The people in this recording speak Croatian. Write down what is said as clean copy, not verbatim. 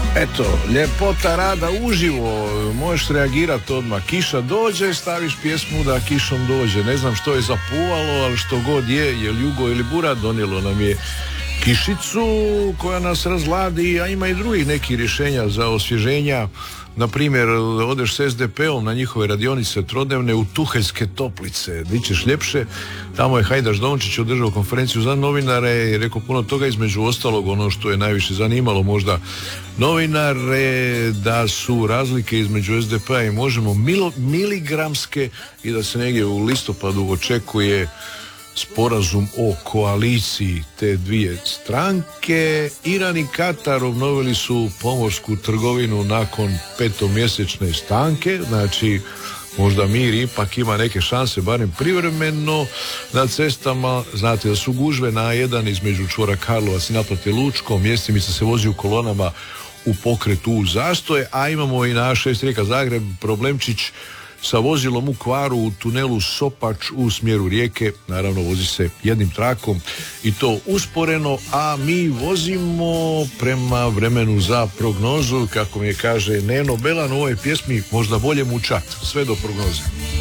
Eto, ljepota rada uživo, možeš reagirati odmah. Kiša dođe, staviš pjesmu da kišom dođe. Ne znam što je zapuvalo, ali što god je, jel jugo ili bura, donijelo nam je kišicu koja nas razladi, a ima i drugih nekih rješenja za osvježenja. Na primjer, odeš s SDP-om na njihove radionice trodnevne u Tuheljske Toplice, di ćeš ljepše. Tamo je Hajdaš Dončić održao konferenciju za novinare i rekao puno toga, između ostalog ono što je najviše zanimalo možda novinare, da su razlike između SDP-a i Možemo miligramske i da se negdje u listopadu očekuje sporazum o koaliciji te dvije stranke. Iran i Katar obnovili su pomorsku trgovinu nakon 5-mjesečne stanke, znači možda mir ipak ima neke šanse, barem privremeno. Na cestama, znate da su gužve na A1 između čvora Karlovac i naplate Lučko, mjestimica se vozi u kolonama u pokretu u zastoje, a imamo i na A6 Rijeka Zagreb problemčić sa vozilom u kvaru u tunelu Sopač u smjeru Rijeke. Naravno vozi se jednim trakom i to usporeno, a mi vozimo prema vremenu za prognozu, kako mi je kaže Neno Belan u ovoj pjesmi, možda bolje mučat sve do prognoze.